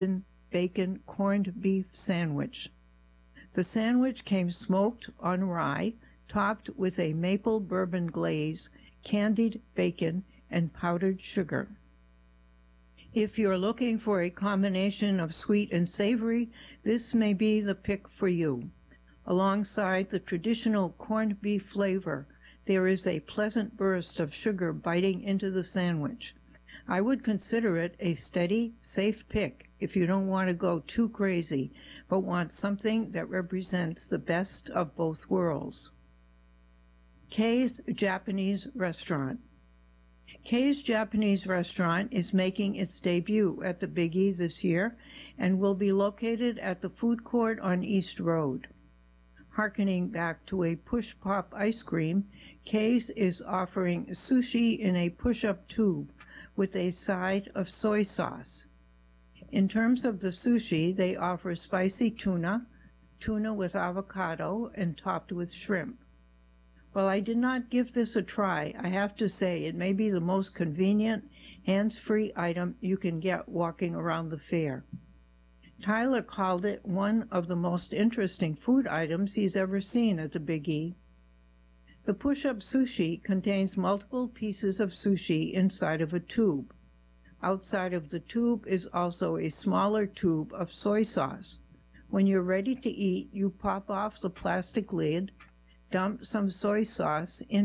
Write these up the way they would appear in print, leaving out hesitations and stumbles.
bacon corned beef sandwich. The sandwich came smoked on rye, topped with a maple bourbon glaze, candied bacon, and powdered sugar. If you're looking for a combination of sweet and savory, this may be the pick for you. Alongside the traditional corned beef flavor, there is a pleasant burst of sugar biting into the sandwich. I would consider it a steady, safe pick if you don't want to go too crazy, but want something that represents the best of both worlds. Kay's Japanese Restaurant. Kay's Japanese Restaurant is making its debut at the Big E this year and will be located at the food court on East Road. Harkening back to a push-pop ice cream, Kay's is offering sushi in a push-up tube with a side of soy sauce. In terms of the sushi, they offer spicy tuna, tuna with avocado, and topped with shrimp. While I did not give this a try, I have to say it may be the most convenient, hands-free item you can get walking around the fair. Tyler called it one of the most interesting food items he's ever seen at the Big E. The push-up sushi contains multiple pieces of sushi inside of a tube. Outside of the tube is also a smaller tube of soy sauce. When you're ready to eat, you pop off the plastic lid, dump some soy sauce in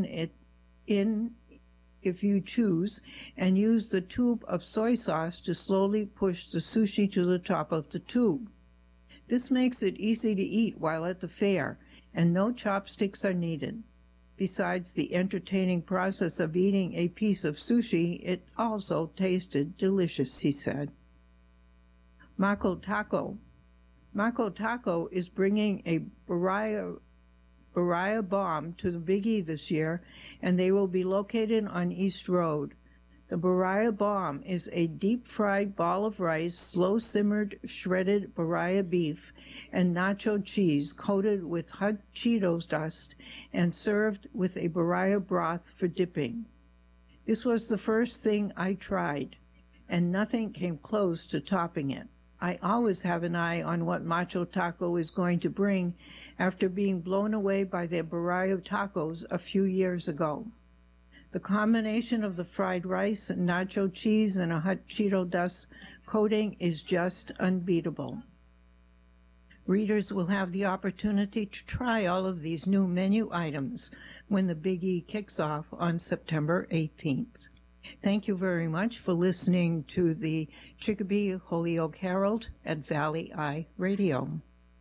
if you choose, and use the tube of soy sauce to slowly push the sushi to the top of the tube. This makes it easy to eat while at the fair, and no chopsticks are needed. Besides the entertaining process of eating a piece of sushi, it also tasted delicious, he said. Mako Taco. Mako Taco is bringing a Baraya Bomb to the Big E this year, and they will be located on East Road. The Baraya Bomb is a deep-fried ball of rice, slow-simmered shredded Baraya beef, and nacho cheese coated with hot Cheetos dust and served with a Baraya broth for dipping. This was the first thing I tried, and nothing came close to topping it. I always have an eye on what Macho Taco is going to bring after being blown away by their Baraya tacos a few years ago. The combination of the fried rice and nacho cheese and a hot Cheeto dust coating is just unbeatable. Readers will have the opportunity to try all of these new menu items when the Big E kicks off on September 18th. Thank you very much for listening to the Chicopee Holyoke Herald at Valley Eye Radio.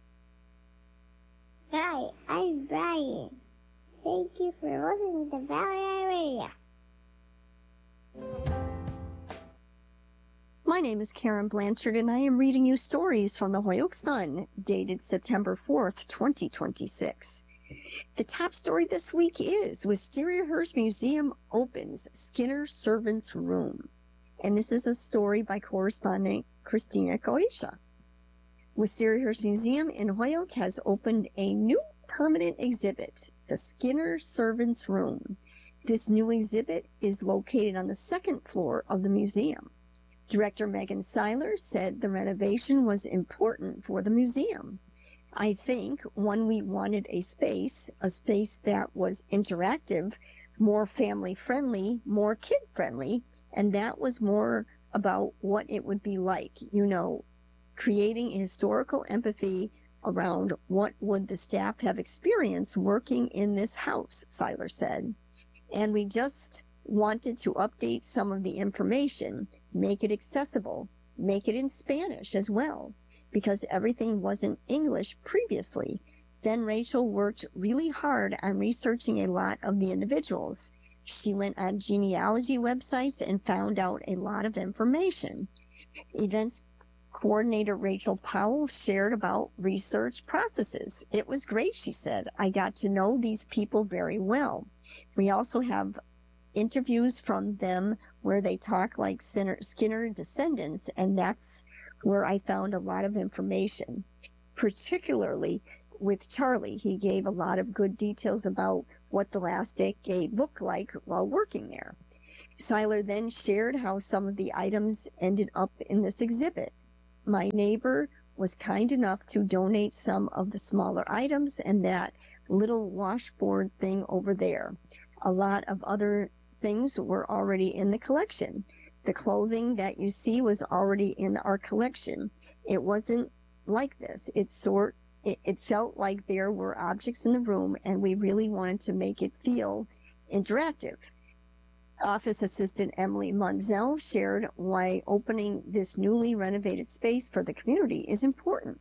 Hi, I'm Brian. Thank you for listening to Valley Eye Radio. My name is Karen Blanchard, and I am reading you stories from the Holyoke Sun, dated September 4th, 2026. The top story this week is Wistariahurst Museum opens Skinner Servants' Room. And this is a story by correspondent Christina Goetia. Wistariahurst Museum in Holyoke has opened a new permanent exhibit, the Skinner Servants' Room. This new exhibit is located on the second floor of the museum. Director Megan Seiler said the renovation was important for the museum. I think when we wanted a space that was interactive, more family-friendly, more kid-friendly, and that was more about what it would be like, creating historical empathy around what would the staff have experienced working in this house, Seiler said. And we just wanted to update some of the information, make it accessible, make it in Spanish as well, because everything wasn't English previously. Then Rachel worked really hard on researching a lot of the individuals. She went on genealogy websites and found out a lot of information. Events coordinator Rachel Powell shared about research processes. It was great, she said. I got to know these people very well. We also have interviews from them where they talk like Skinner descendants, and that's where I found a lot of information, particularly with Charlie. He gave a lot of good details about what the last decade looked like while working there. Seiler then shared how some of the items ended up in this exhibit. my neighbor was kind enough to donate some of the smaller items and that little washboard thing over there. A lot of other things were already in the collection. The clothing that you see was already in our collection. It wasn't like this. It felt like there were objects in the room, and we really wanted to make it feel interactive. Office Assistant Emily Munzel shared why opening this newly renovated space for the community is important.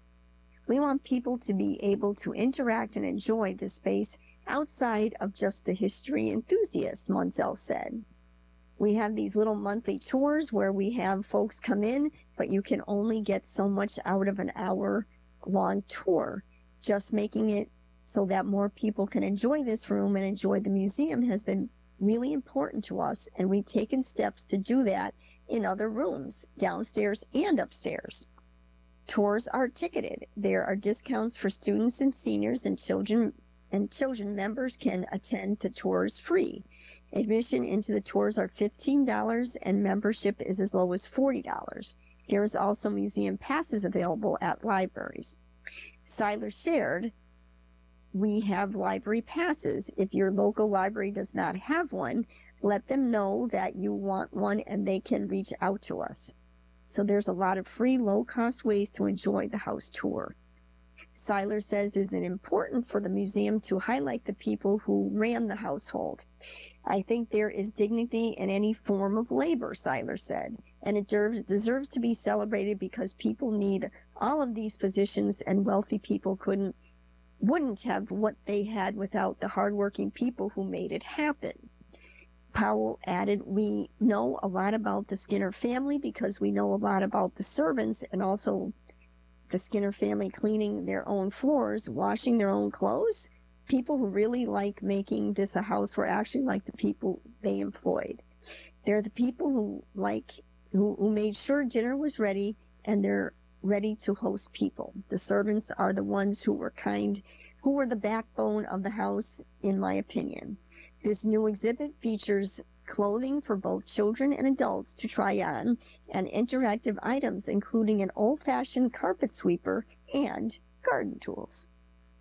We want people to be able to interact and enjoy this space outside of just the history enthusiasts, Munzel said. We have these little monthly tours where we have folks come in, but you can only get so much out of an hour-long tour. Just making it so that more people can enjoy this room and enjoy the museum has been really important to us, and we've taken steps to do that in other rooms, downstairs and upstairs. Tours are ticketed. There are discounts for students and seniors, and children members can attend the tours free. Admission into the tours are $15 and membership is as low as $40. There is also museum passes available at libraries. Seiler shared, we have library passes. If your local library does not have one, let them know that you want one and they can reach out to us. So there's a lot of free, low-cost ways to enjoy the house tour. Seiler says it is important for the museum to highlight the people who ran the household. I think there is dignity in any form of labor, Seiler said, and it deserves to be celebrated because people need all of these positions and wealthy people wouldn't have what they had without the hardworking people who made it happen. Powell added, we know a lot about the Skinner family because we know a lot about the servants and also the Skinner family cleaning their own floors, washing their own clothes. People who really like making this a house were actually like the people they employed. They're the people who made sure dinner was ready and they're ready to host people. The servants are the ones who were the backbone of the house, in my opinion. This new exhibit features clothing for both children and adults to try on and interactive items including an old-fashioned carpet sweeper and garden tools.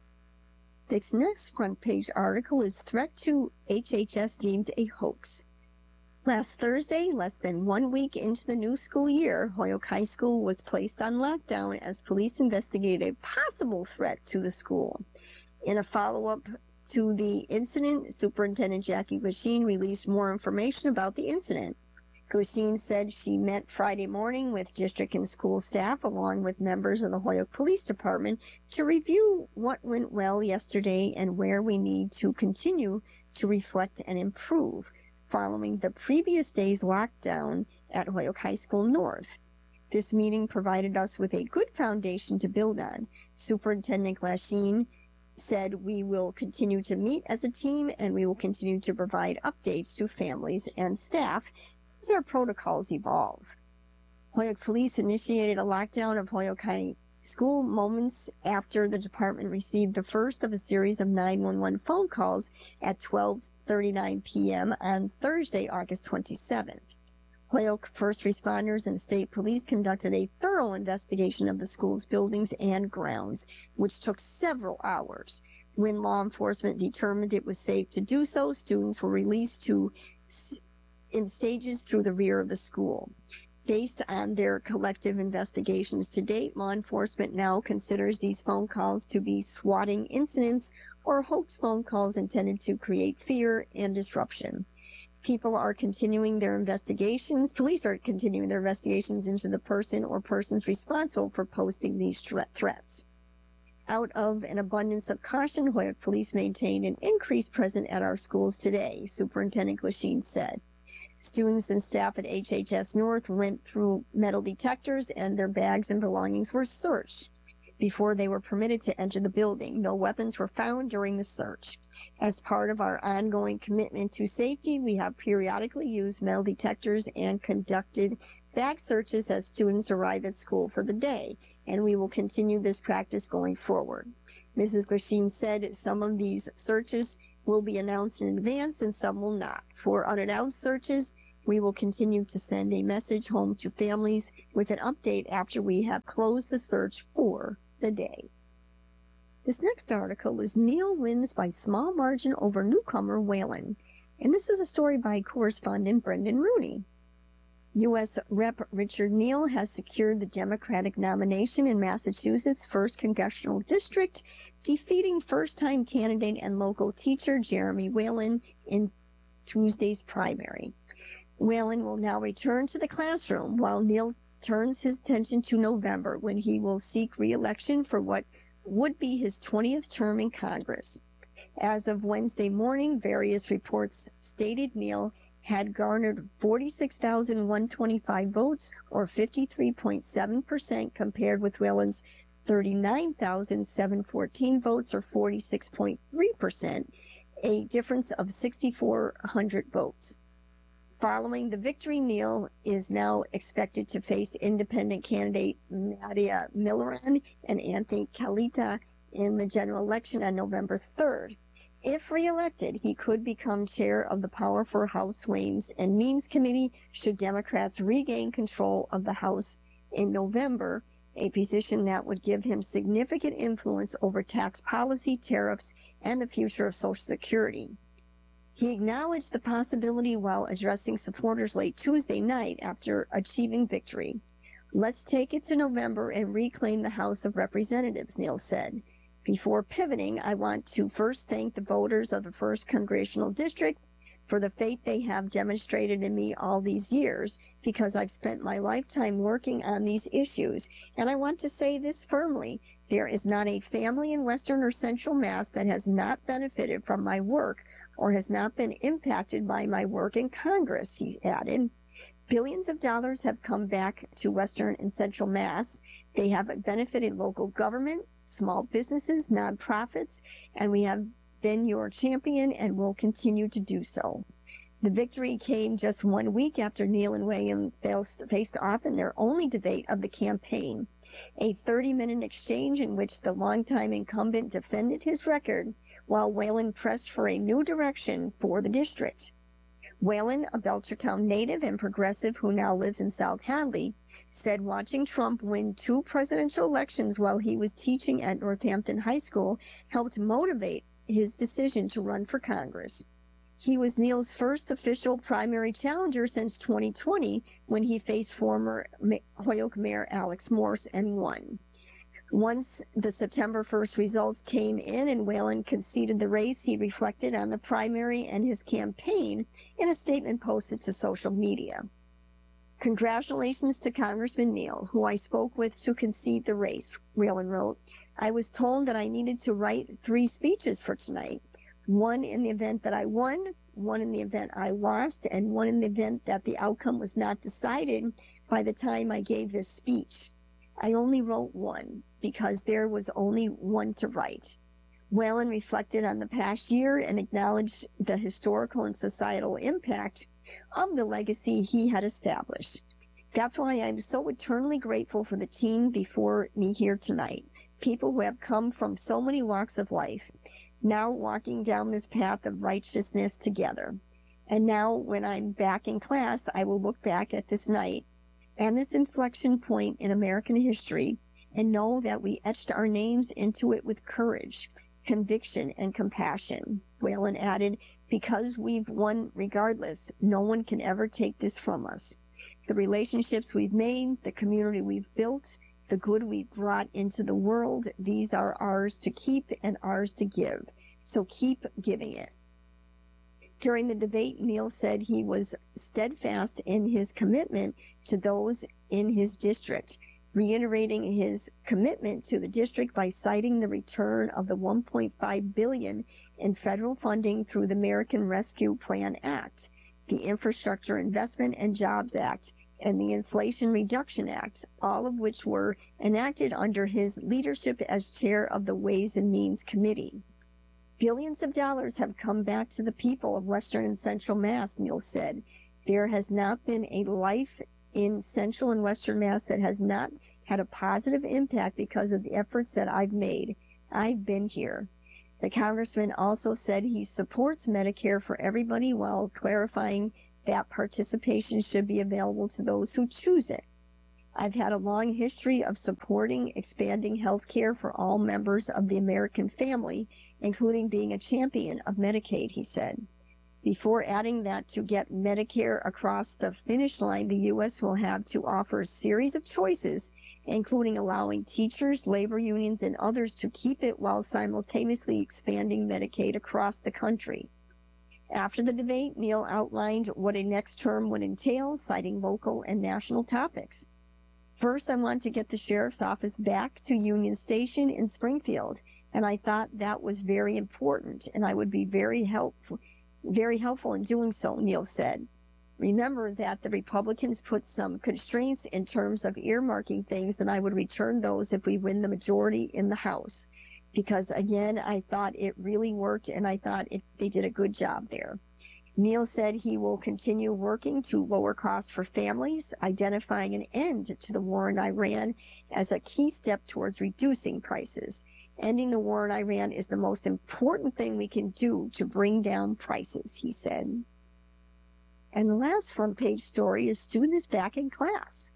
This next front page article is Threat to HHS Deemed a Hoax. Last Thursday, less than 1 week into the new school year, Holyoke High School was placed on lockdown as police investigated a possible threat to the school. In a follow-up to the incident, Superintendent Jackie Glasheen released more information about the incident. Glasheen said she met Friday morning with district and school staff along with members of the Holyoke Police Department to review what went well yesterday and where we need to continue to reflect and improve following the previous day's lockdown at Holyoke High School North. This meeting provided us with a good foundation to build on. Superintendent Glasheen said we will continue to meet as a team and we will continue to provide updates to families and staff as our protocols evolve. Holyoke Police initiated a lockdown of Holyoke High School moments after the department received the first of a series of 911 phone calls at 12:39 p.m. on Thursday, August 27th. Holyoke first responders and state police conducted a thorough investigation of the school's buildings and grounds, which took several hours. When law enforcement determined it was safe to do so, students were released in stages through the rear of the school. Based on their collective investigations to date, law enforcement now considers these phone calls to be swatting incidents or hoax phone calls intended to create fear and disruption. Police are continuing their investigations into the person or persons responsible for posting these threats. Out of an abundance of caution, Holyoke Police maintained an increased presence at our schools today, Superintendent Glasheen said. Students and staff at HHS North went through metal detectors and their bags and belongings were searched before they were permitted to enter the building. No weapons were found during the search. As part of our ongoing commitment to safety, we have periodically used metal detectors and conducted bag searches as students arrive at school for the day, and we will continue this practice going forward. Mrs. Glasheen said some of these searches will be announced in advance and some will not. For unannounced searches, We will continue to send a message home to families with an update after we have closed the search for the day. This next article is Neal wins by small margin over newcomer Whalen. And this is a story by correspondent Brendan Rooney. U.S. Rep. Richard Neal has secured the Democratic nomination in Massachusetts' 1st Congressional District, defeating first-time candidate and local teacher Jeremy Whalen in Tuesday's primary. Whalen will now return to the classroom while Neal turns his attention to November, when he will seek re-election for what would be his 20th term in Congress. As of Wednesday morning, various reports stated Neal had garnered 46,125 votes, or 53.7%, compared with Whalen's 39,714 votes, or 46.3%, a difference of 6,400 votes. Following the victory, Neal is now expected to face independent candidate Nadia Milliran and Anthony Kalita in the general election on November 3rd. If reelected, he could become chair of the powerful House Ways and Means Committee should Democrats regain control of the House in November, a position that would give him significant influence over tax policy, tariffs, and the future of Social Security. He acknowledged the possibility while addressing supporters late Tuesday night after achieving victory. "Let's take it to November and reclaim the House of Representatives," Neal said. "Before pivoting, I want to first thank the voters of the 1st Congressional District for the faith they have demonstrated in me all these years, because I've spent my lifetime working on these issues. And I want to say this firmly: there is not a family in Western or Central Mass that has not benefited from my work or has not been impacted by my work in Congress," he added. "Billions of dollars have come back to Western and Central Mass. They have benefited local government, small businesses, nonprofits, and we have been your champion and will continue to do so." The victory came just 1 week after Neal and Whalen faced off in their only debate of the campaign, a 30-minute exchange in which the longtime incumbent defended his record while Whalen pressed for a new direction for the district. Whalen, a Belchertown native and progressive who now lives in South Hadley, said watching Trump win 2 presidential elections while he was teaching at Northampton High School helped motivate his decision to run for Congress. He was Neal's first official primary challenger since 2020, when he faced former Holyoke Mayor Alex Morse and won. Once the September 1st results came in and Whalen conceded the race, he reflected on the primary and his campaign in a statement posted to social media. "Congratulations to Congressman Neal, who I spoke with to concede the race," Whalen wrote. "I was told that I needed to write 3 speeches for tonight. One in the event that I won, one in the event I lost, and one in the event that the outcome was not decided by the time I gave this speech. I only wrote one because there was only one to write." Whalen reflected on the past year and acknowledged the historical and societal impact of the legacy he had established. "That's why I'm so eternally grateful for the team before me here tonight, people who have come from so many walks of life, now walking down this path of righteousness together. And now, when I'm back in class, I will look back at this night and this inflection point in American history and know that we etched our names into it with courage, conviction, and compassion." Whalen added, "Because we've won regardless, no one can ever take this from us. The relationships we've made, the community we've built, the good we've brought into the world, these are ours to keep and ours to give. So keep giving it." During the debate, Neal said he was steadfast in his commitment to those in his district, reiterating his commitment to the district by citing the return of the $1.5 billion in federal funding through the American Rescue Plan Act, the Infrastructure Investment and Jobs Act, and the Inflation Reduction Act, all of which were enacted under his leadership as chair of the Ways and Means Committee. "Billions of dollars have come back to the people of Western and Central Mass," Neal said. "There has not been a life in Central and Western Mass that has not had a positive impact because of the efforts that I've made. I've been here." The congressman also said he supports Medicare for everybody while clarifying that participation should be available to those who choose it. I've had a long history of supporting expanding health care for all members of the American family, including being a champion of Medicaid, he said. Before adding that to get Medicare across the finish line, the U.S. will have to offer a series of choices, including allowing teachers, labor unions, and others to keep it while simultaneously expanding Medicaid across the country. After the debate, Neal outlined what a next term would entail, citing local and national topics. First, I want to get the sheriff's office back to Union Station in Springfield, and I thought that was very important, and I would be very helpful in doing so, Neal said. Remember that the Republicans put some constraints in terms of earmarking things, and I would return those if we win the majority in the House. Because, again, I thought it really worked, and I thought they did a good job there. Neal said he will continue working to lower costs for families, identifying an end to the war in Iran as a key step towards reducing prices. Ending the war in Iran is the most important thing we can do to bring down prices, he said. And the last front page story is students back in class.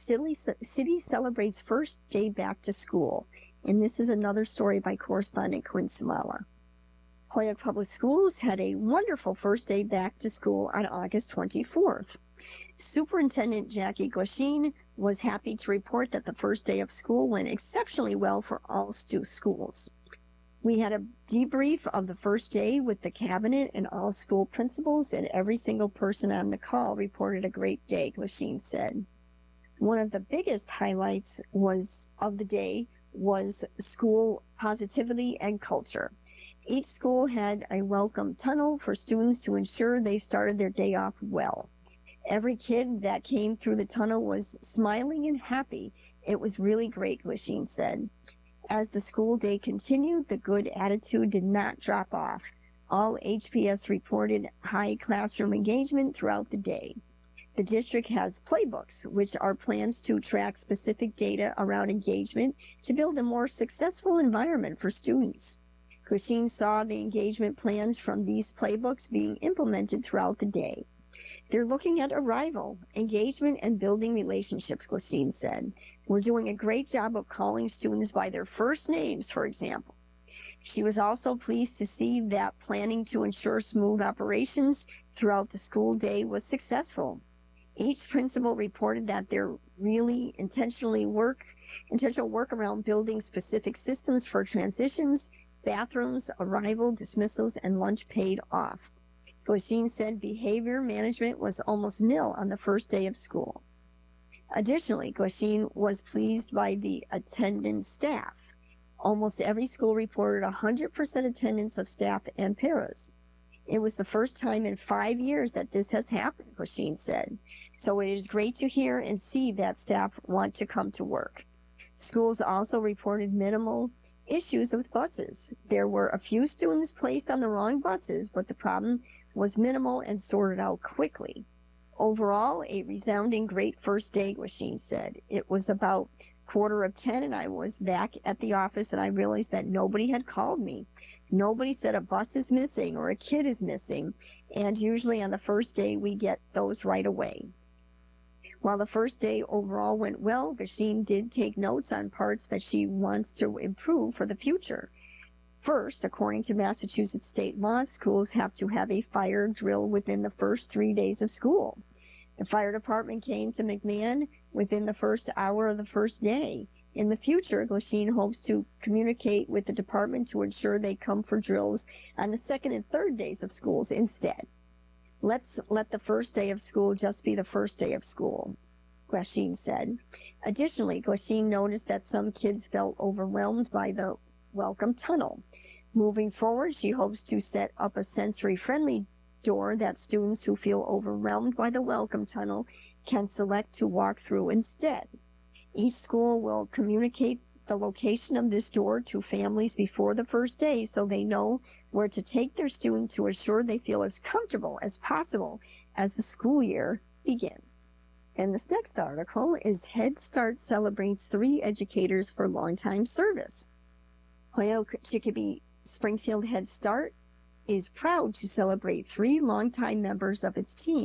City celebrates first day back to school. And this is another story by correspondent Quinn Sumala. Holyoke Public Schools had a wonderful first day back to school on August 24th. Superintendent Jackie Glasheen was happy to report that the first day of school went exceptionally well for all schools. We had a debrief of the first day with the cabinet and all school principals, and every single person on the call reported a great day, Glasheen said. One of the biggest highlights of the day was school positivity and culture. Each school had a welcome tunnel for students to ensure they started their day off well. Every kid that came through the tunnel was smiling and happy. It was really great, Glasheen said. As the school day continued, the good attitude did not drop off. All HPS reported high classroom engagement throughout the day. The district has playbooks, which are plans to track specific data around engagement to build a more successful environment for students. Glasheen saw the engagement plans from these playbooks being implemented throughout the day. They're looking at arrival, engagement, and building relationships, Glasheen said. We're doing a great job of calling students by their first names, for example. She was also pleased to see that planning to ensure smooth operations throughout the school day was successful. Each principal reported that their really intentional work around building specific systems for transitions, bathrooms, arrival, dismissals, and lunch paid off. Glasheen said behavior management was almost nil on the first day of school. Additionally, Glasheen was pleased by the attendance staff. Almost every school reported 100% attendance of staff and paras. It was the first time in 5 years that this has happened, Glasheen said. So it is great to hear and see that staff want to come to work. Schools also reported minimal issues with buses. There were a few students placed on the wrong buses, but the problem was minimal and sorted out quickly. Overall, a resounding great first day, Glasheen said. It was about 9:45 and I was back at the office and I realized that nobody had called me. Nobody said a bus is missing or a kid is missing, and usually on the first day we get those right away. While the first day overall went well, Glasheen did take notes on parts that she wants to improve for the future. First, according to Massachusetts state law, schools have to have a fire drill within the first 3 days of school. The fire department came to McMahon within the first hour of the first day. In the future, Glasheen hopes to communicate with the department to ensure they come for drills on the second and third days of schools instead. Let's let the first day of school just be the first day of school, Glasheen said. Additionally, Glasheen noticed that some kids felt overwhelmed by the welcome tunnel. Moving forward, she hopes to set up a sensory-friendly door that students who feel overwhelmed by the welcome tunnel can select to walk through instead. Each school will communicate the location of this door to families before the first day so they know where to take their student to ensure they feel as comfortable as possible as the school year begins. And this next article is Head Start celebrates 3 educators for longtime service. Holyoke Chicopee Springfield Head Start is proud to celebrate 3 longtime members of its team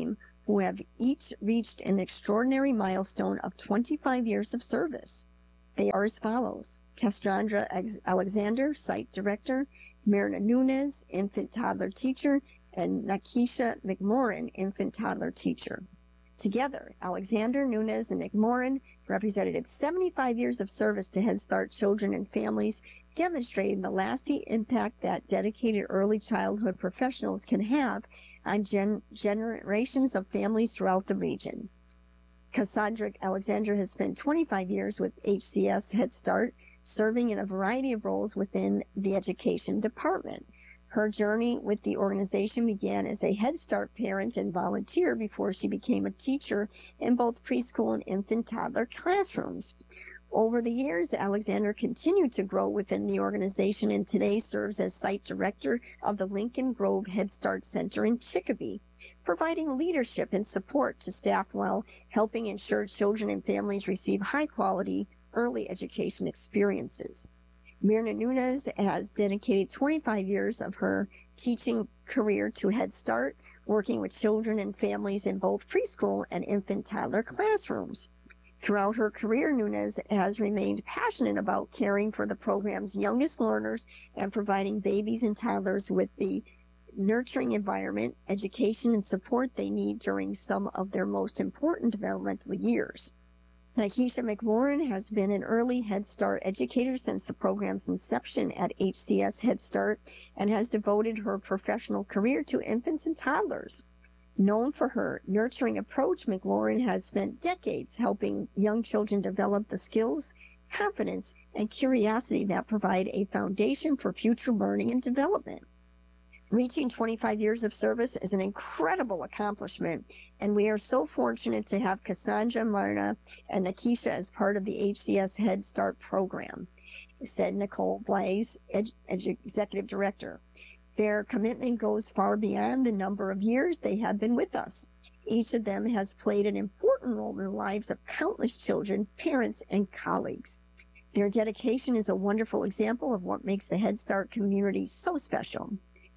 who have each reached an extraordinary milestone of 25 years of service. They are as follows: Cassandra Alexander, Site Director; Myrna Nunez, Infant Toddler Teacher; and Nakisha McMorrin, Infant Toddler Teacher. Together, Alexander, Nunez, and McMorrin represented 75 years of service to Head Start children and families, demonstrating the lasting impact that dedicated early childhood professionals can have on generations of families throughout the region. Cassandra Alexander has spent 25 years with HCS Head Start, serving in a variety of roles within the education department. Her journey with the organization began as a Head Start parent and volunteer before she became a teacher in both preschool and infant toddler classrooms. Over the years, Alexander continued to grow within the organization and today serves as Site Director of the Lincoln Grove Head Start Center in Chicopee, providing leadership and support to staff while helping ensure children and families receive high-quality early education experiences. Myrna Nunez has dedicated 25 years of her teaching career to Head Start, working with children and families in both preschool and infant toddler classrooms. Throughout her career, Nunez has remained passionate about caring for the program's youngest learners and providing babies and toddlers with the nurturing environment, education, and support they need during some of their most important developmental years. Nakisha McLaurin has been an early Head Start educator since the program's inception at HCS Head Start and has devoted her professional career to infants and toddlers. Known for her nurturing approach, McLaurin has spent decades helping young children develop the skills, confidence, and curiosity that provide a foundation for future learning and development. Reaching 25 years of service is an incredible accomplishment, and we are so fortunate to have Cassandra, Myrna, and Nakisha as part of the HCS Head Start program, said Nicole Blaze, Executive Director. Their commitment goes far beyond the number of years they have been with us. Each of them has played an important role in the lives of countless children, parents, and colleagues. Their dedication is a wonderful example of what makes the Head Start community so special.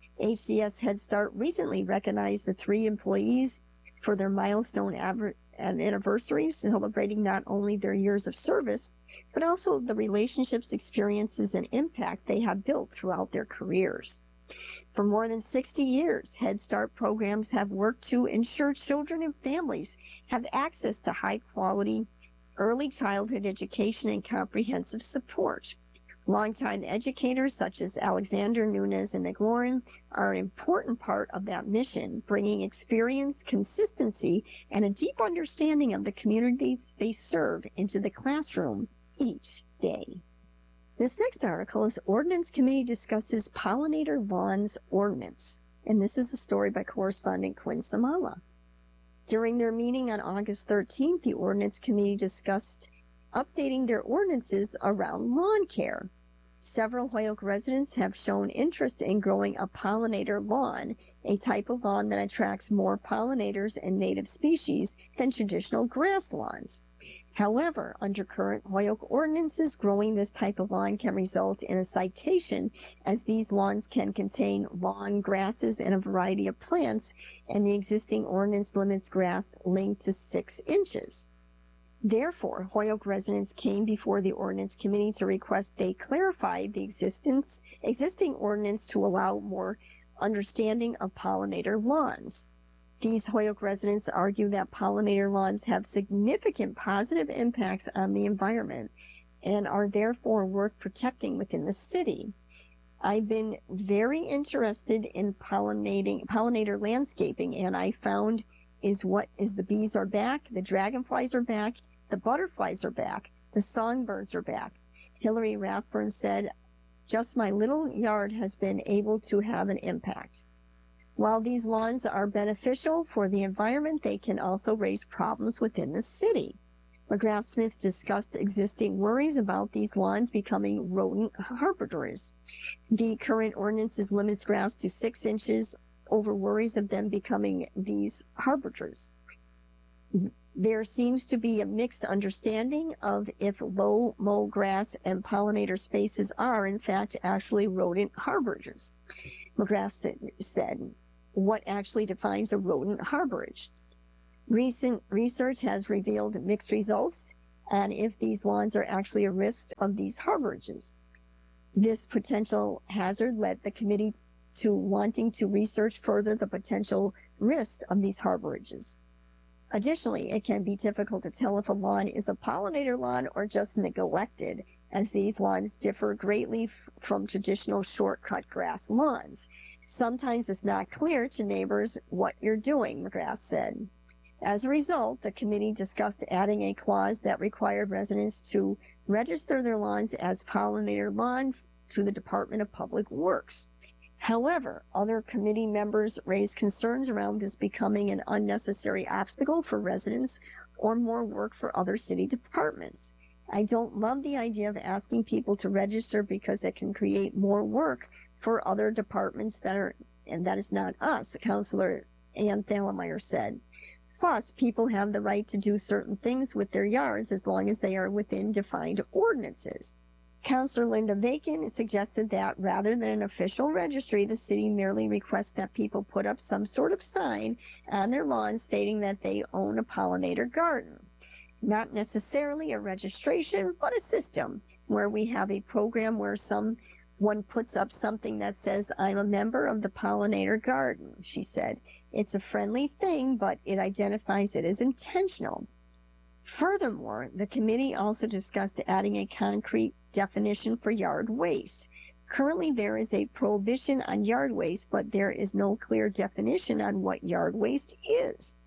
HCS Head Start recently recognized the 3 employees for their milestone anniversaries, celebrating not only their years of service, but also the relationships, experiences, and impact they have built throughout their careers. For more than 60 years, Head Start programs have worked to ensure children and families have access to high-quality early childhood education and comprehensive support. Longtime educators such as Alexander, Nunez, and McLaurin are an important part of that mission, bringing experience, consistency, and a deep understanding of the communities they serve into the classroom each day. This next article is Ordinance Committee discusses Pollinator Lawns Ordinance, and this is a story by correspondent Quinn Samala. During their meeting on August 13th, the Ordinance Committee discussed updating their ordinances around lawn care. Several Holyoke residents have shown interest in growing a pollinator lawn, a type of lawn that attracts more pollinators and native species than traditional grass lawns. However, under current Holyoke ordinances, growing this type of lawn can result in a citation, as these lawns can contain long grasses and a variety of plants, and the existing ordinance limits grass length to 6 inches. Therefore, Holyoke residents came before the Ordinance Committee to request they clarify the existing ordinance to allow more understanding of pollinator lawns. These Holyoke residents argue that pollinator lawns have significant positive impacts on the environment and are therefore worth protecting within the city. I've been very interested in pollinator landscaping, and I found the bees are back, the dragonflies are back, the butterflies are back, the songbirds are back. Hillary Rathburn said, "Just my little yard has been able to have an impact." While these lawns are beneficial for the environment, they can also raise problems within the city. McGrath-Smith discussed existing worries about these lawns becoming rodent harbingers. The current ordinance limits grass to 6 inches over worries of them becoming these harbingers. There seems to be a mixed understanding of if low mow grass and pollinator spaces are, in fact, actually rodent harbingers. McGrath said, "What actually defines a rodent harborage?" Recent research has revealed mixed results on if these lawns are actually a risk of these harbораges. This potential hazard led the committee to wanting to research further the potential risks of these harbораges. Additionally, it can be difficult to tell if a lawn is a pollinator lawn or just neglected, as these lawns differ greatly from traditional shortcut grass lawns. Sometimes it's not clear to neighbors what you're doing, McGrath said. As a result, the committee discussed adding a clause that required residents to register their lawns as pollinator lawns to the Department of Public Works. However, other committee members raised concerns around this becoming an unnecessary obstacle for residents or more work for other city departments. I don't love the idea of asking people to register because it can create more work for other departments and that is not us, Councilor Ann Thallemeyer said. Plus, people have the right to do certain things with their yards as long as they are within defined ordinances. Councilor Linda Vacan suggested that rather than an official registry, the city merely requests that people put up some sort of sign on their lawns stating that they own a pollinator garden. Not necessarily a registration, but a system where we have a program where someone puts up something that says, I'm a member of the pollinator garden, she said. It's a friendly thing, but it identifies it as intentional. Furthermore, the committee also discussed adding a concrete definition for yard waste. Currently, there is a prohibition on yard waste, but there is no clear definition on what yard waste is.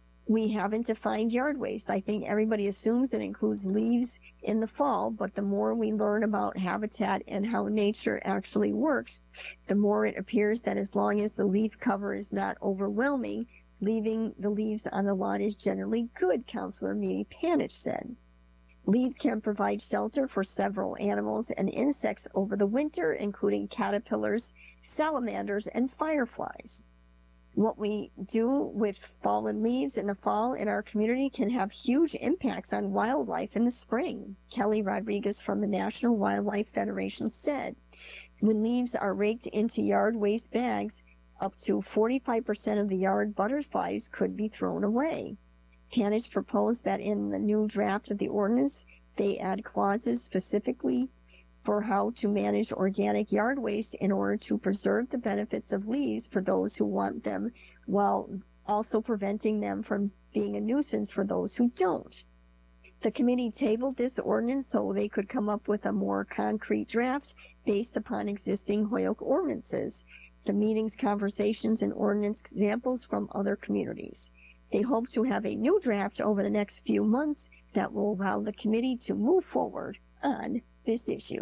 We haven't defined yard waste. I think everybody assumes it includes leaves in the fall, but the more we learn about habitat and how nature actually works, the more it appears that as long as the leaf cover is not overwhelming, leaving the leaves on the lawn is generally good, Councilor Mimi Panich said. Leaves can provide shelter for several animals and insects over the winter, including caterpillars, salamanders, and fireflies. What we do with fallen leaves in the fall in our community can have huge impacts on wildlife in the spring, Kelly Rodriguez from the National Wildlife Federation said. When leaves are raked into yard waste bags, up to 45% of the yard butterflies could be thrown away. Panich proposed that in the new draft of the ordinance, they add clauses specifically for how to manage organic yard waste in order to preserve the benefits of leaves for those who want them, while also preventing them from being a nuisance for those who don't. The committee tabled this ordinance so they could come up with a more concrete draft based upon existing Holyoke ordinances, the meetings, conversations, and ordinance examples from other communities. They hope to have a new draft over the next few months that will allow the committee to move forward on this issue.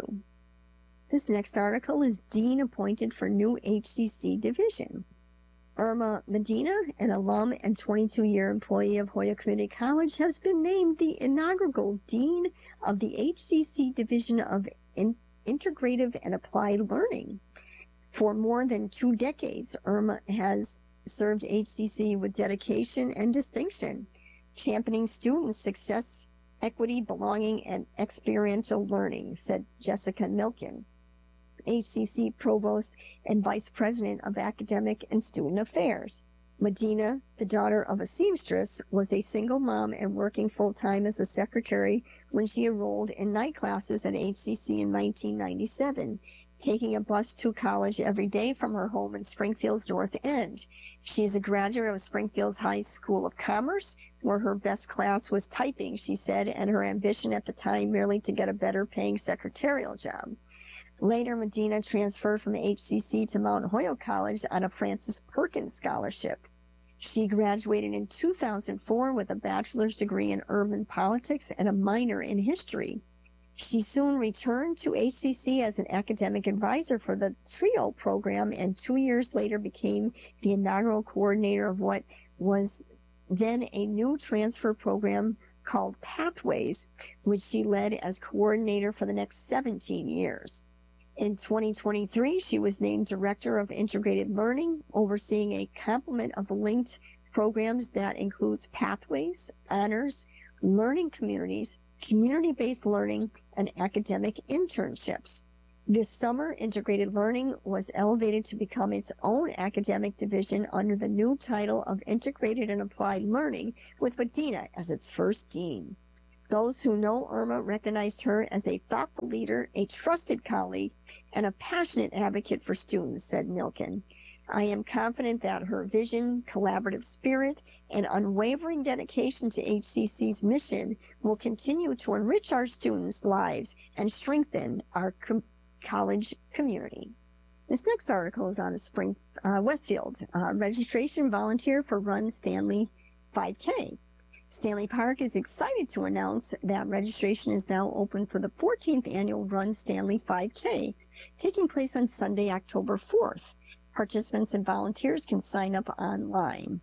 This next article is Dean appointed for new HCC division. Irma Medina, an alum and 22-year employee of Holyoke Community College, has been named the inaugural Dean of the HCC Division of Integrative and Applied Learning. For more than 2 decades, Irma has served HCC with dedication and distinction, championing student success, equity, belonging, and experiential learning, said Jessica Milken, HCC Provost and Vice President of Academic and Student Affairs. Medina, the daughter of a seamstress, was a single mom and working full-time as a secretary when she enrolled in night classes at HCC in 1997, taking a bus to college every day from her home in Springfield's North End. She is a graduate of Springfield's High School of Commerce, where her best class was typing, she said, and her ambition at the time merely to get a better-paying secretarial job. Later, Medina transferred from HCC to Mount Holyoke College on a Francis Perkins Scholarship. She graduated in 2004 with a bachelor's degree in urban politics and a minor in history. She soon returned to HCC as an academic advisor for the TRIO program and 2 years later became the inaugural coordinator of what was then a new transfer program called Pathways, which she led as coordinator for the next 17 years. In 2023, she was named Director of Integrated Learning, overseeing a complement of linked programs that includes Pathways, Honors, Learning Communities, Community-Based Learning, and Academic Internships. This summer, integrated learning was elevated to become its own academic division under the new title of Integrated and Applied Learning, with Medina as its first dean. Those who know Irma recognized her as a thoughtful leader, a trusted colleague, and a passionate advocate for students, said Milken. I am confident that her vision, collaborative spirit, and unwavering dedication to HCC's mission will continue to enrich our students' lives and strengthen our college community. This next article is out of Westfield. Registration volunteer for Run Stanley 5K. Stanley Park is excited to announce that registration is now open for the 14th annual Run Stanley 5K, taking place on Sunday, October 4th. Participants and volunteers can sign up online.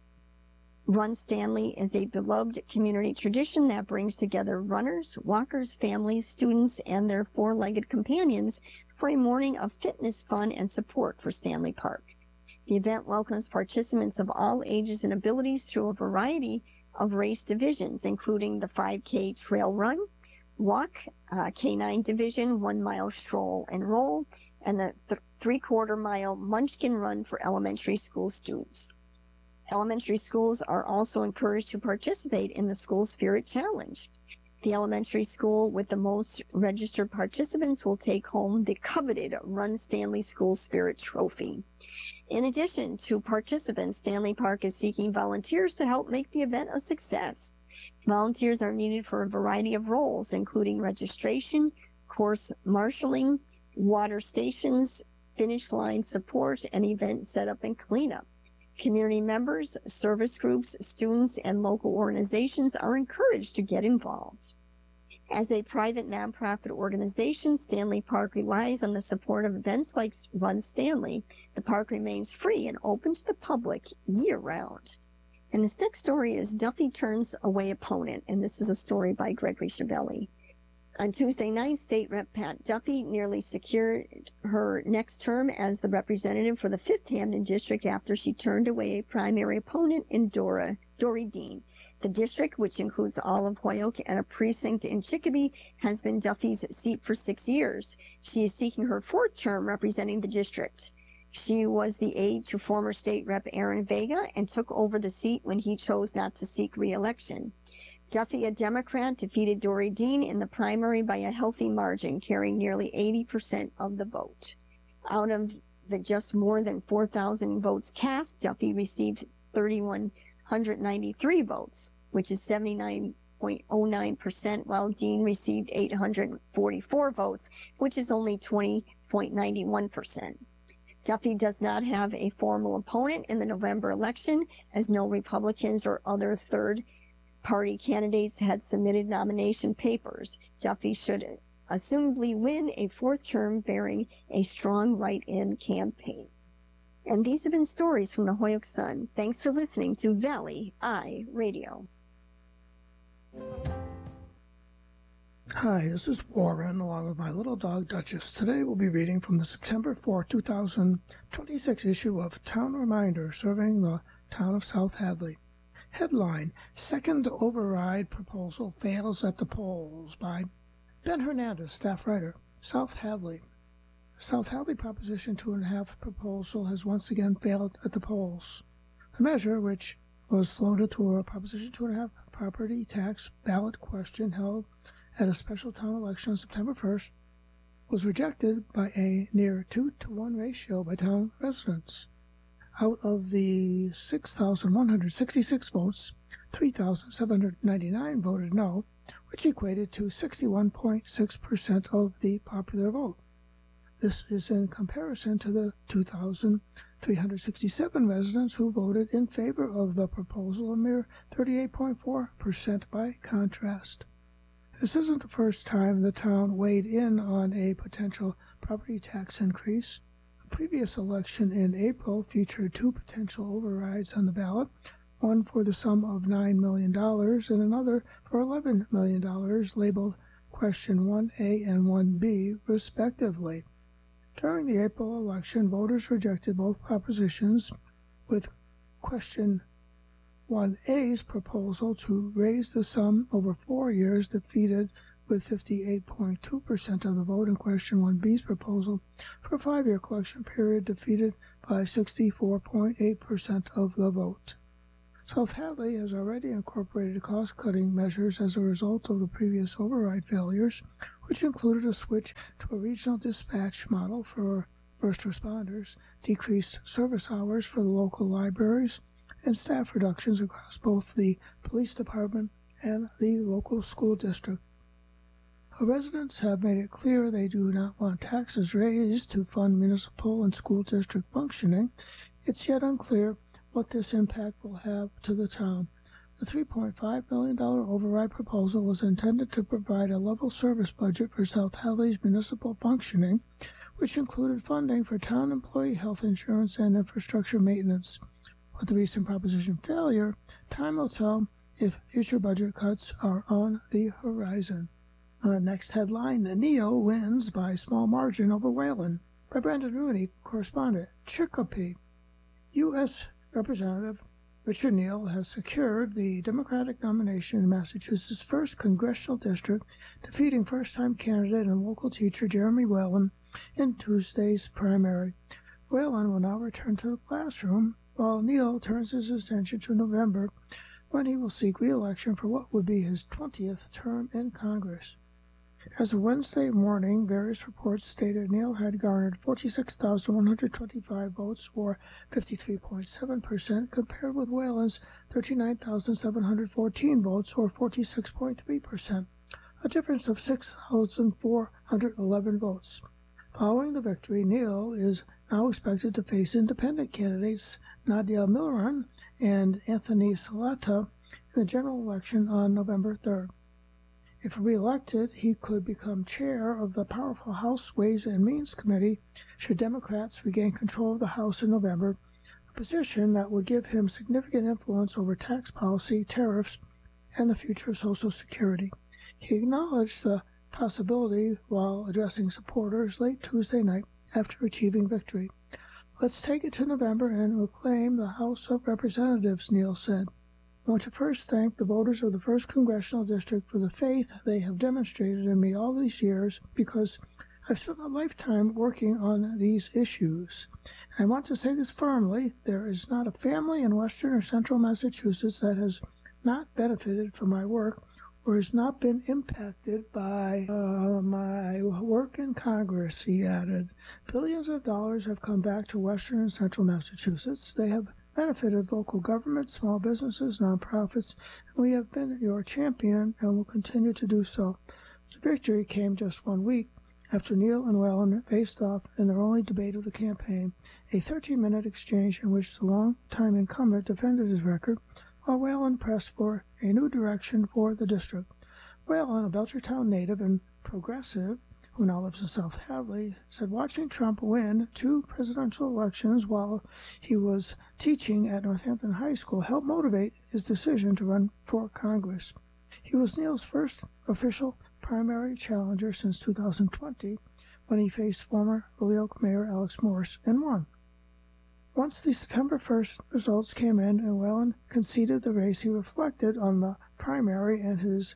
Run Stanley is a beloved community tradition that brings together runners, walkers, families, students, and their four-legged companions for a morning of fitness, fun, and support for Stanley Park. The event welcomes participants of all ages and abilities through a variety of race divisions, including the 5K trail run, walk, K9 division, 1 mile stroll and roll, and the 3/4 mile Munchkin run for elementary school students. Elementary schools are also encouraged to participate in the School Spirit Challenge. The elementary school with the most registered participants will take home the coveted Run Stanley School Spirit Trophy. In addition to participants, Stanley Park is seeking volunteers to help make the event a success. Volunteers are needed for a variety of roles, including registration, course marshaling, water stations, finish line support, and event setup and cleanup. Community members, service groups, students, and local organizations are encouraged to get involved. As a private nonprofit organization, Stanley Park relies on the support of events like Run Stanley. The park remains free and open to the public year-round. And this next story is Duffy Turns Away Opponent, and this is a story by Gregory Chevelli. On Tuesday night, State Rep Pat Duffy nearly secured her next term as the representative for the 5th Hamden District after she turned away a primary opponent in Dory Dean. The district, which includes all of Holyoke and a precinct in Chicopee, has been Duffy's seat for 6 years. She is seeking her 4th term representing the district. She was the aide to former State Rep Aaron Vega and took over the seat when he chose not to seek re-election. Duffy, a Democrat, defeated Dory Dean in the primary by a healthy margin, carrying nearly 80% of the vote. Out of the just more than 4,000 votes cast, Duffy received 3,193 votes, which is 79.09%, while Dean received 844 votes, which is only 20.91%. Duffy does not have a formal opponent in the November election, as no Republicans or other third-party candidates had submitted nomination papers. Duffy should assumably win a 4th term bearing a strong write-in campaign. And these have been stories from the Holyoke Sun. Thanks for listening to Valley Eye Radio. Hi, this is Warren, along with my little dog Duchess. Today we'll be reading from the September 4, 2026 issue of Town Reminder, serving the town of South Hadley. Headline: Second Override Proposal Fails at the Polls, by Ben Hernandez, staff writer, South Hadley. The South Hadley Proposition 2.5 proposal has once again failed at the polls. The measure, which was floated through a Proposition 2.5 property tax ballot question held at a special town election on September 1st, was rejected by a near 2-to-1 ratio by town residents. Out of the 6,166 votes, 3,799 voted no, which equated to 61.6% of the popular vote. This is in comparison to the 2,367 residents who voted in favor of the proposal, a mere 38.4% by contrast. This isn't the first time the town weighed in on a potential property tax increase. A previous election in April featured 2 potential overrides on the ballot, one for the sum of $9 million and another for $11 million, labeled Question 1A and 1B, respectively. During the April election, voters rejected both propositions, with Question 1A's proposal to raise the sum over 4 years defeated with 58.2% of the vote in Question 1B's proposal for a 5-year collection period defeated by 64.8% of the vote. South Hadley has already incorporated cost-cutting measures as a result of the previous override failures, which included a switch to a regional dispatch model for first responders, decreased service hours for the local libraries, and staff reductions across both the police department and the local school district. Residents have made it clear they do not want taxes raised to fund municipal and school district functioning. It's yet unclear what this impact will have to the town. The $3.5 million override proposal was intended to provide a level service budget for South Hadley's municipal functioning, which included funding for town employee health insurance and infrastructure maintenance. With the recent proposition failure, time will tell if future budget cuts are on the horizon. Next headline, Neal wins by small margin over Whalen, by Brendan Rooney, correspondent, Chicopee. U.S. Representative Richard Neal has secured the Democratic nomination in Massachusetts' 1st congressional district, defeating first-time candidate and local teacher Jeremy Whalen in Tuesday's primary. Whalen will now return to the classroom, while Neal turns his attention to November, when he will seek re-election for what would be his 20th term in Congress. As of Wednesday morning, various reports stated Neal had garnered 46,125 votes, or 53.7%, compared with Whalen's 39,714 votes, or 46.3%, a difference of 6,411 votes. Following the victory, Neal is now expected to face independent candidates Nadia Milron and Anthony Salata in the general election on November 3rd. If re-elected, he could become chair of the powerful House Ways and Means Committee should Democrats regain control of the House in November, a position that would give him significant influence over tax policy, tariffs, and the future of Social Security. He acknowledged the possibility while addressing supporters late Tuesday night after achieving victory. "Let's take it to November and reclaim the House of Representatives," Neal said. "I want to first thank the voters of the 1st Congressional District for the faith they have demonstrated in me all these years, because I've spent my lifetime working on these issues. And I want to say this firmly, there is not a family in western or central Massachusetts that has not benefited from my work or has not been impacted by my work in Congress," he added. "Billions of dollars have come back to western and central Massachusetts. They have benefited local government, small businesses, nonprofits, and we have been your champion and will continue to do so." The victory came just 1 week after Neal and Whalen faced off in their only debate of the campaign, a 13-minute exchange in which the long-time incumbent defended his record, while Whalen pressed for a new direction for the district. Whalen, a Belchertown native and progressive, who now lives in South Hadley, said watching Trump win 2 presidential elections while he was teaching at Northampton High School helped motivate his decision to run for Congress. He was Neal's first official primary challenger since 2020, when he faced former Holyoke Mayor Alex Morse and won. Once the September 1st results came in and Whalen conceded the race, he reflected on the primary and his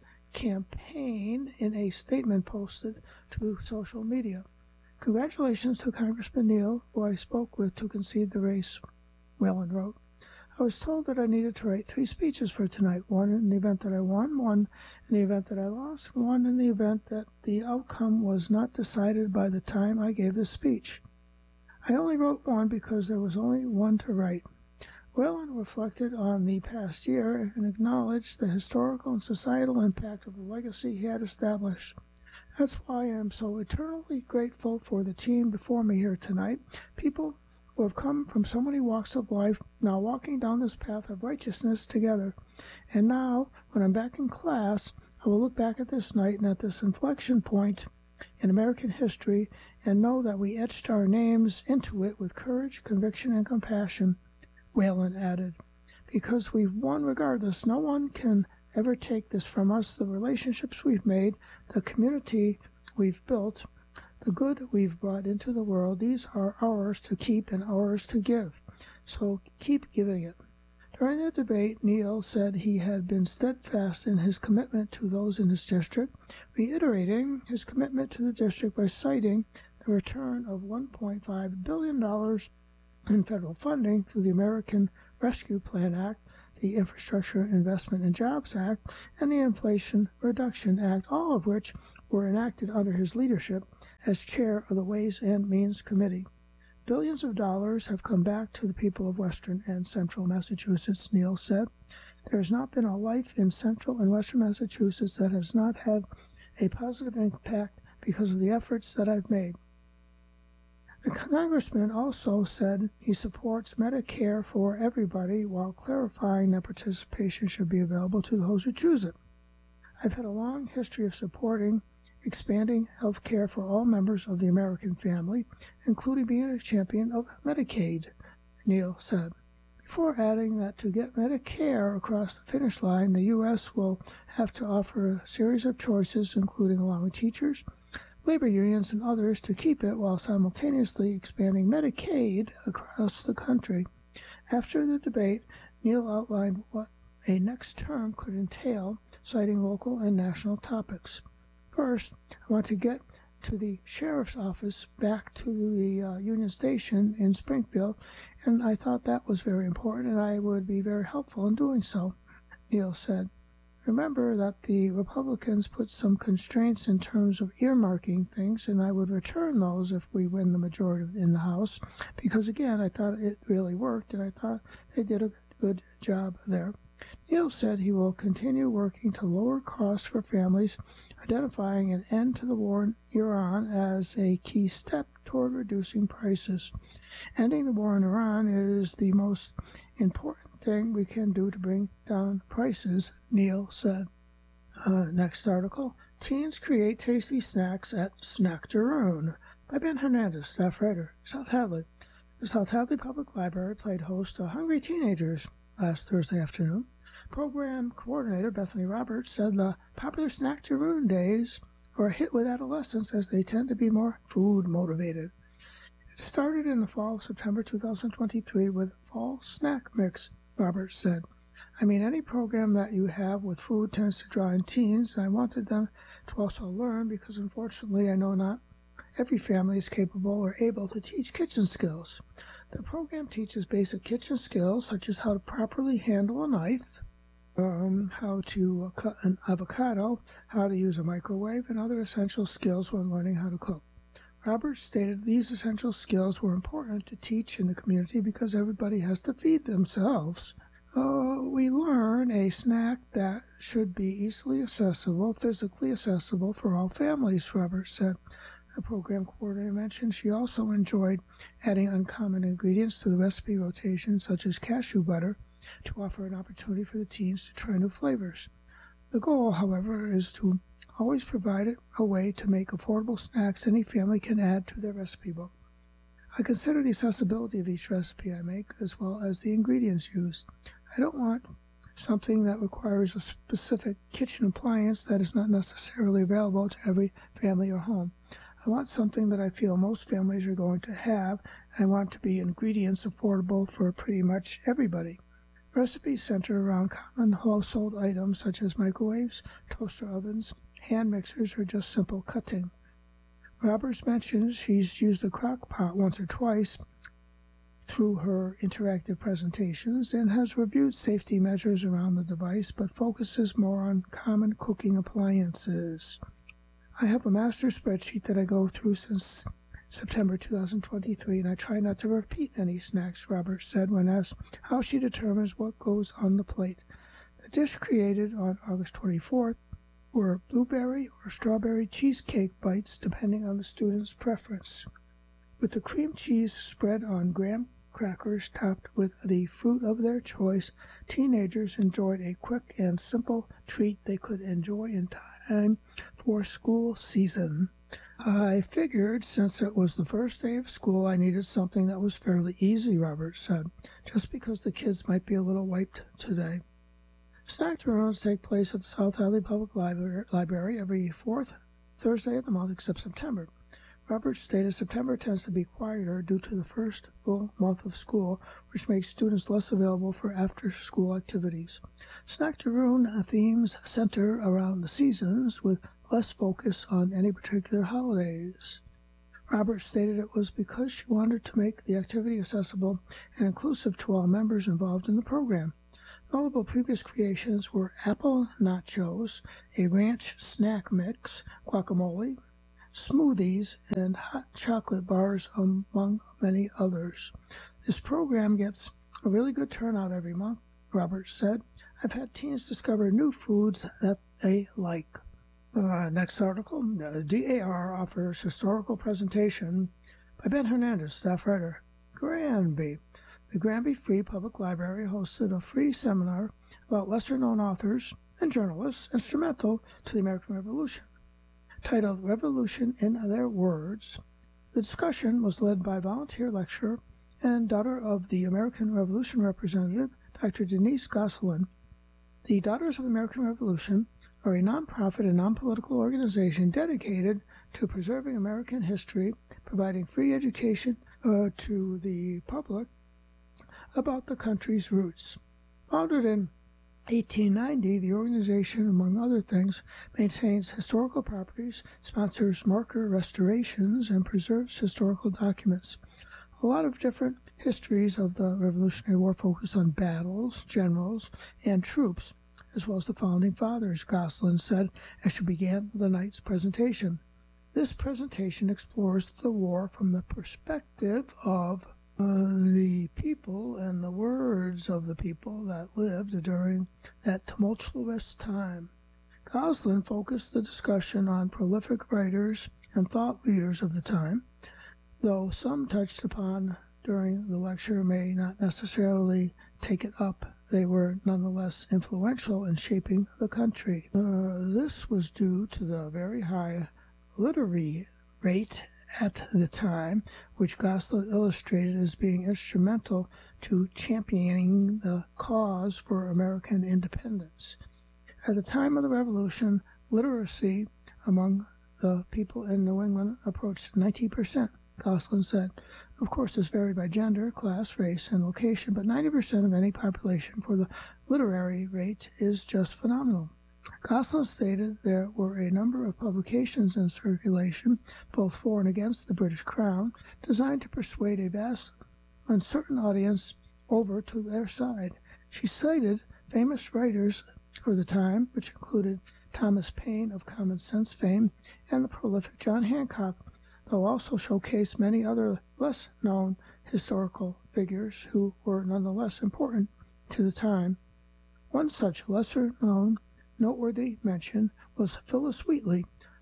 campaign in a statement posted to social media. "Congratulations to Congressman Neal, who I spoke with to concede the race," Whalen wrote. "I was told that I needed to write 3 speeches for tonight, one in the event that I won, one in the event that I lost, one in the event that the outcome was not decided by the time I gave the speech. I only wrote one because there was only one to write." Whalen reflected on the past year and acknowledged the historical and societal impact of the legacy he had established. "That's why I am so eternally grateful for the team before me here tonight, people who have come from so many walks of life, now walking down this path of righteousness together. And now, when I'm back in class, I will look back at this night and at this inflection point in American history and know that we etched our names into it with courage, conviction, and compassion," Whalen added. "Because we've won regardless, no one can ever take this from us. The relationships we've made, the community we've built, the good we've brought into the world, these are ours to keep and ours to give. So keep giving it. During the debate, Neal said he had been steadfast in his commitment to those in his district, reiterating his commitment to the district by citing the return of $1.5 billion in federal funding through the American Rescue Plan Act, the Infrastructure Investment and Jobs Act, and the Inflation Reduction Act, all of which were enacted under his leadership as chair of the Ways and Means Committee. Billions of dollars have come back to the people of western and central Massachusetts, Neal said. There has not been a life in central and western Massachusetts that has not had a positive impact because of the efforts that I've made. The congressman also said he supports Medicare for everybody while clarifying that participation should be available to those who choose it. I've had a long history of supporting expanding health care for all members of the American family, including being a champion of Medicaid, Neal said, before adding that to get Medicare across the finish line, the U.S. will have to offer a series of choices, including allowing teachers, labor unions, and others to keep it while simultaneously expanding Medicaid across the country. After the debate, Neal outlined what a next term could entail, citing local and national topics. First, I want to get to the sheriff's office back to the Union Station in Springfield, and I thought that was very important, and I would be very helpful in doing so, Neal said. Remember that the Republicans put some constraints in terms of earmarking things, and I would return those if we win the majority in the House, because, again, I thought it really worked, and I thought they did a good job there. Neal said he will continue working to lower costs for families, identifying an end to the war in Iran as a key step toward reducing prices. Ending the war in Iran is the most important thing we can do to bring down prices, Neal said. Next article, Teens Create Tasty Snacks at Snacktaroon by Ben Hernandez, staff writer, South Hadley. The South Hadley Public Library played host to Hungry Teenagers last Thursday afternoon. Program coordinator Bethany Roberts said the popular Snacktaroon days are a hit with adolescents as they tend to be more food motivated. It started in the fall of September 2023 with Fall Snack Mix, Roberts said. I mean, any program that you have with food tends to draw in teens, and I wanted them to also learn because unfortunately I know not every family is capable or able to teach kitchen skills. The program teaches basic kitchen skills such as how to properly handle a knife, how to cut an avocado, how to use a microwave, and other essential skills when learning how to cook. Roberts stated these essential skills were important to teach in the community because everybody has to feed themselves. We learn a snack that should be easily accessible, physically accessible for all families, Roberts said. The program coordinator mentioned she also enjoyed adding uncommon ingredients to the recipe rotation, such as cashew butter, to offer an opportunity for the teens to try new flavors. The goal, however, is to always provide a way to make affordable snacks any family can add to their recipe book. I consider the accessibility of each recipe I make as well as the ingredients used. I don't want something that requires a specific kitchen appliance that is not necessarily available to every family or home. I want something that I feel most families are going to have, and I want to be ingredients affordable for pretty much everybody. Recipes center around common household items such as microwaves, toaster ovens, hand mixers, or just simple cutting. Roberts mentions she's used the crock pot once or twice through her interactive presentations and has reviewed safety measures around the device, but focuses more on common cooking appliances. I have a master spreadsheet that I go through since September 2023, and I try not to repeat any snacks, Roberts said when asked how she determines what goes on the plate. The dish created on August 24th were blueberry or strawberry cheesecake bites, depending on the student's preference. With the cream cheese spread on graham crackers topped with the fruit of their choice, teenagers enjoyed a quick and simple treat they could enjoy in time for school season. I figured since it was the first day of school, I needed something that was fairly easy, Roberts said, just because the kids might be a little wiped today. Snacktaroons take place at the South Hadley Public Library every fourth Thursday of the month except September. Roberts stated September tends to be quieter due to the first full month of school, which makes students less available for after-school activities. Snacktaroon themes center around the seasons with less focus on any particular holidays. Roberts stated it was because she wanted to make the activity accessible and inclusive to all members involved in the program. Notable previous creations were apple nachos, a ranch snack mix, guacamole, smoothies, and hot chocolate bars, among many others. This program gets a really good turnout every month, Roberts said. I've had teens discover new foods that they like. Next article, DAR offers historical presentation by Ben Hernandez, staff writer. Granby. The Granby Free Public Library hosted a free seminar about lesser-known authors and journalists instrumental to the American Revolution. Titled Revolution in Their Words, the discussion was led by volunteer lecturer and daughter of the American Revolution representative, Dr. Denise Gosselin. The Daughters of the American Revolution are a nonprofit and non-political organization dedicated to preserving American history, providing free education to the public about the country's roots. Founded in 1890, the organization, among other things, maintains historical properties, sponsors marker restorations, and preserves historical documents. A lot of different histories of the Revolutionary War focus on battles, generals, and troops, as well as the Founding Fathers, Gosselin said as she began the night's presentation. This presentation explores the war from the perspective of the people and the words of the people that lived during that tumultuous time. Gosselin focused the discussion on prolific writers and thought leaders of the time, though some touched upon during the lecture may not necessarily take it up. They were nonetheless influential in shaping the country. This was due to the very high literary rate at the time, which Gosselin illustrated as being instrumental to championing the cause for American independence. At the time of the Revolution, literacy among the people in New England approached 90%, Gosselin said. Of course, this varied by gender, class, race, and location, but 90% of any population for the literary rate is just phenomenal. Gosselin stated there were a number of publications in circulation, both for and against the British Crown, designed to persuade a vast, uncertain audience over to their side. She cited famous writers for the time, which included Thomas Paine of Common Sense fame and the prolific John Hancock, though also showcased many other less-known historical figures who were nonetheless important to the time. One such lesser-known noteworthy mention was Phyllis Wheatley,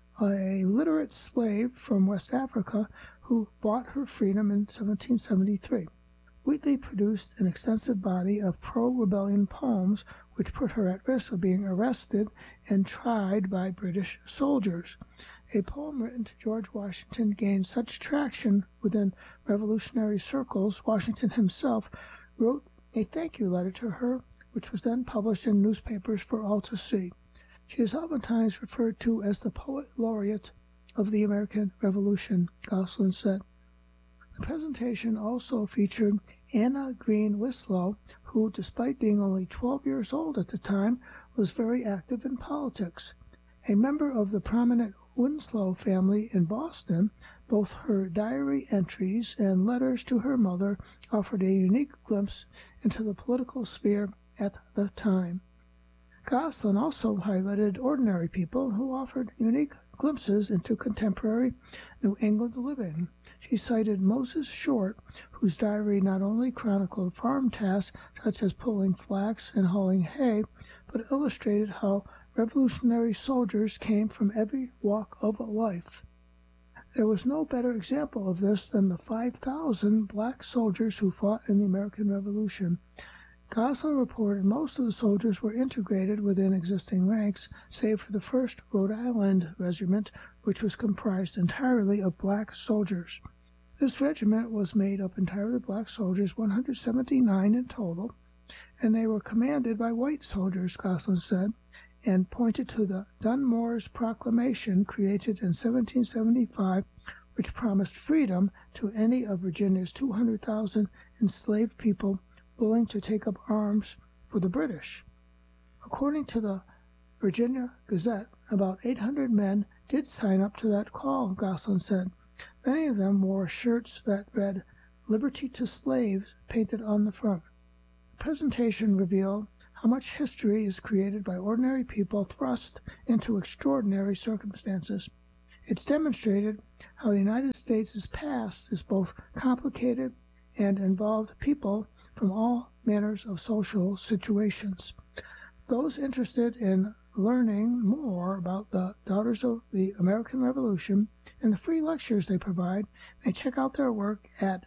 a literate slave from West Africa who bought her freedom in 1773. Wheatley produced an extensive body of pro-rebellion poems which put her at risk of being arrested and tried by British soldiers. A poem written to George Washington gained such traction within revolutionary circles, Washington himself wrote a thank you letter to her, which was then published in newspapers for all to see. She is oftentimes referred to as the poet laureate of the American Revolution, Gosselin said. The presentation also featured Anna Green Winslow, who, despite being only 12 years old at the time, was very active in politics. A member of the prominent Winslow family in Boston, both her diary entries and letters to her mother offered a unique glimpse into the political sphere at the time. Gosselin also highlighted ordinary people who offered unique glimpses into contemporary New England living. She cited Moses Short, whose diary not only chronicled farm tasks such as pulling flax and hauling hay, but illustrated how revolutionary soldiers came from every walk of life. There was no better example of this than the 5,000 black soldiers who fought in the American Revolution. Gosselin reported most of the soldiers were integrated within existing ranks, save for the 1st Rhode Island Regiment, which was comprised entirely of black soldiers. This regiment was made up entirely of black soldiers, 179 in total, and they were commanded by white soldiers, Gosselin said, and pointed to the Dunmore's Proclamation created in 1775, which promised freedom to any of Virginia's 200,000 enslaved people willing to take up arms for the British. According to the Virginia Gazette, about 800 men did sign up to that call, Gosselin said. Many of them wore shirts that read, "Liberty to Slaves," painted on the front. The presentation revealed how much history is created by ordinary people thrust into extraordinary circumstances. It's demonstrated how the United States' past is both complicated and involved people from all manners of social situations. Those interested in learning more about the Daughters of the American Revolution and the free lectures they provide may check out their work at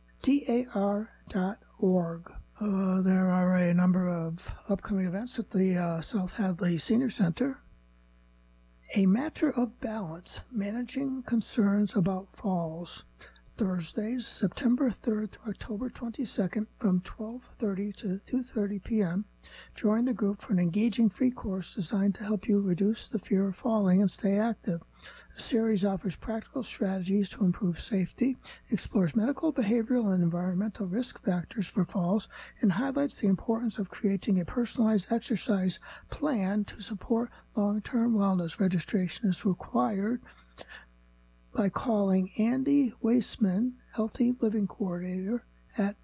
dar.org. There are a number of upcoming events at the South Hadley Senior Center. A Matter of Balance, Managing Concerns About Falls. Thursdays, September 3rd through October 22nd from 12:30 to 2:30 p.m. Join the group for an engaging free course designed to help you reduce the fear of falling and stay active. The series offers practical strategies to improve safety, explores medical, behavioral, and environmental risk factors for falls, and highlights the importance of creating a personalized exercise plan to support long-term wellness. Registration is required by calling Andy Weissman, Healthy Living Coordinator, at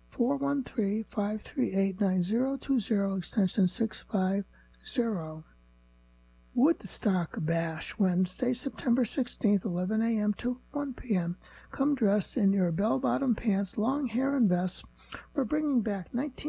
413-538-9020, extension 650. Woodstock Bash, Wednesday, September 16th, 11 a.m. to 1 p.m. Come dressed in your bell-bottom pants, long hair, and vests. We're bringing back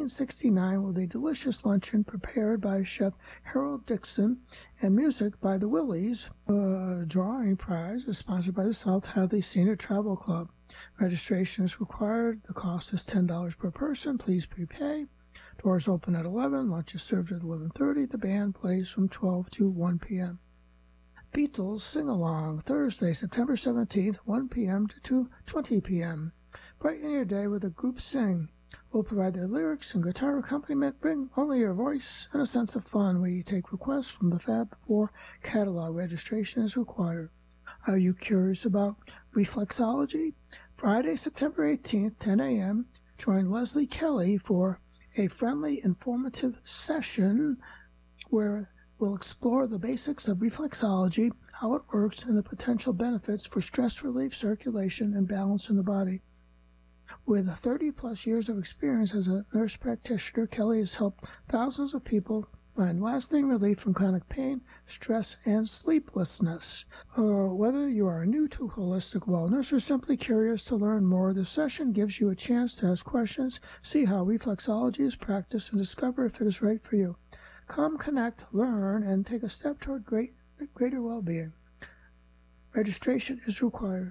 1969 with a delicious luncheon prepared by Chef Harold Dixon and music by the Willies. Drawing prize is sponsored by the South Hadley Senior Travel Club. Registration is required. The cost is $10 per person. Please prepay. Doors open at 11. Lunch is served at 11:30. The band plays from 12 to 1 p.m. Beatles Sing-Along, Thursday, September 17th, 1 p.m. to 2:20 p.m. Brighten your day with a group sing. We'll provide their lyrics and guitar accompaniment. Bring only your voice and a sense of fun. We take requests from the Fab Four catalog. Registration is required. Are you curious about reflexology? Friday, September 18th, 10 a.m. Join Leslie Kelly for a friendly, informative session where we'll explore the basics of reflexology, how it works, and the potential benefits for stress relief, circulation, and balance in the body. With 30-plus years of experience as a nurse practitioner, Kelly has helped thousands of people find lasting relief from chronic pain, stress, and sleeplessness. Whether you are new to holistic wellness or simply curious to learn more, this session gives you a chance to ask questions, see how reflexology is practiced, and discover if it is right for you. Come, connect, learn, and take a step toward greater well-being. Registration is required.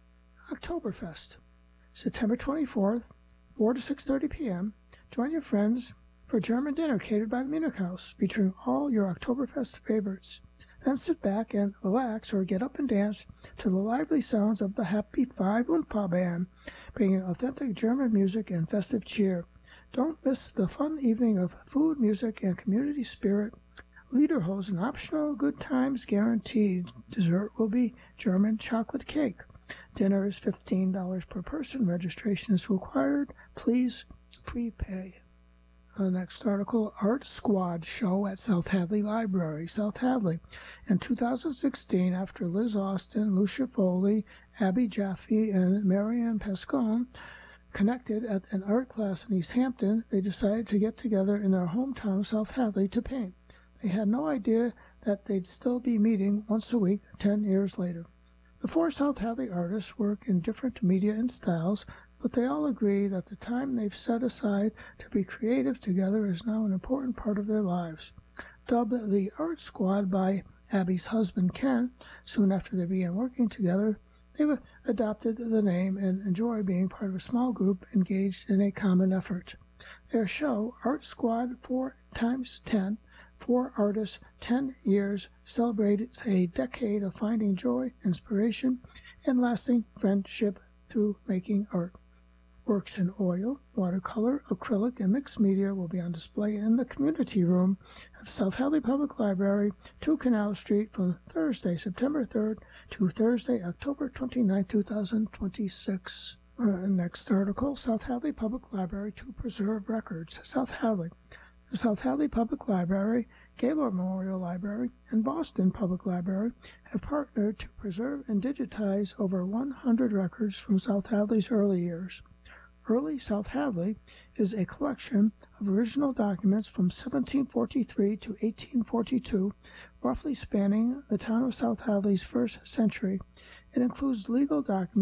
Oktoberfest, September 24th, 4 to 6:30 p.m. Join your friends for a German dinner catered by the Munich House, featuring all your Oktoberfest favorites. Then sit back and relax or get up and dance to the lively sounds of the Happy Five Oompa Band, bringing authentic German music and festive cheer. Don't miss the fun evening of food, music, and community spirit. Lederhosen optional, good times guaranteed. Dessert will be German chocolate cake. Dinner is $15 per person. Registration is required. Please prepay. Next article, Art Squad Show at South Hadley Library, South Hadley. In 2016, after Liz Austin, Lucia Foley, Abby Jaffe, and Marianne Pascone connected at an art class in East Hampton, they decided to get together in their hometown of South Hadley to paint. They had no idea that they'd still be meeting once a week 10 years later. The four South Hadley artists work in different media and styles, but they all agree that the time they've set aside to be creative together is now an important part of their lives. Dubbed the Art Squad by Abby's husband Ken, soon after they began working together, they've adopted the name and enjoy being part of a small group engaged in a common effort. Their show, Art Squad 4x10, 4 artists, 10 years, celebrates a decade of finding joy, inspiration, and lasting friendship through making art. Works in oil, watercolor, acrylic, and mixed media will be on display in the community room at the South Hadley Public Library, 2 Canal Street, from Thursday, September 3rd to Thursday, October 29, 2026. Next article, South Hadley Public Library to preserve records. South Hadley. The South Hadley Public Library, Gaylord Memorial Library, and Boston Public Library have partnered to preserve and digitize over 100 records from South Hadley's early years. Early South Hadley is a collection of original documents from 1743 to 1842, roughly spanning the town of South Hadley's first century. It includes legal documents